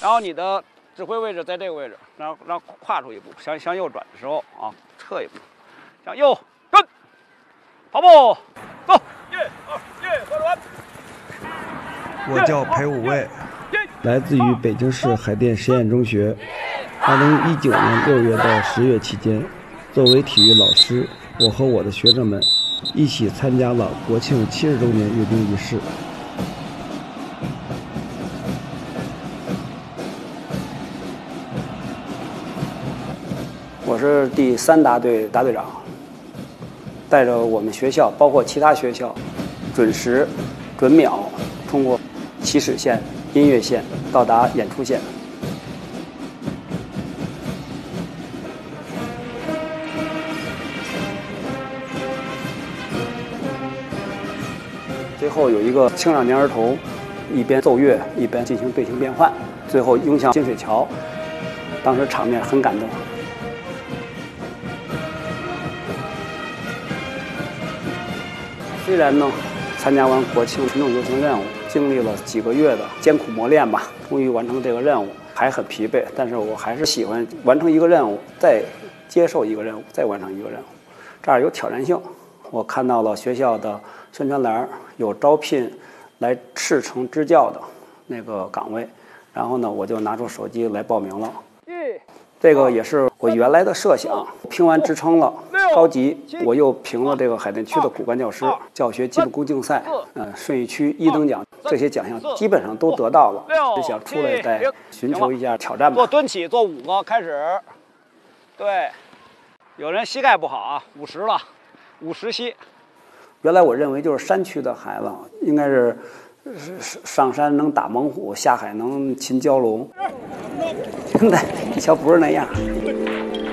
然后你的指挥位置在这个位置，然后跨出一步，向右转的时候啊，撤一步，向右跟，跑步，走，1、2、1，快转。 我叫裴武卫，来自于北京市海淀实验中学。2019年6月到10月期间，作为体育老师，我和我的学生们一起参加了国庆70周年阅兵仪式。 我是第3大队大队长，带着我们学校，包括其他学校，准时、准秒通过起始线、音乐线到达演出线。最后有一个青少年儿童，一边奏乐一边进行队形变换，最后拥向金水桥，当时场面很感动。虽然呢，参加完国庆群众游行任务，经历了几个月的艰苦磨练吧，终于完成这个任务，还很疲惫，但是我还是喜欢完成一个任务，再接受一个任务，再完成一个任务，这样有挑战性。我看到了学校的宣传栏有招聘来赤诚支教的那个岗位，然后呢，我就拿出手机来报名了。这个也是我原来的设想，评完职称了，高级我又评了这个海淀区的骨干教师教学技术工竞赛，顺义区1等奖，这些奖项基本上都得到了，就想出来再寻求一下挑战吧。 做蹲起，做5个，开始。对，有人膝盖不好啊，50了，50膝。 原来我认为就是山区的孩子应该是上山能打猛虎，下海能擒蛟龙。现在瞧不是那样。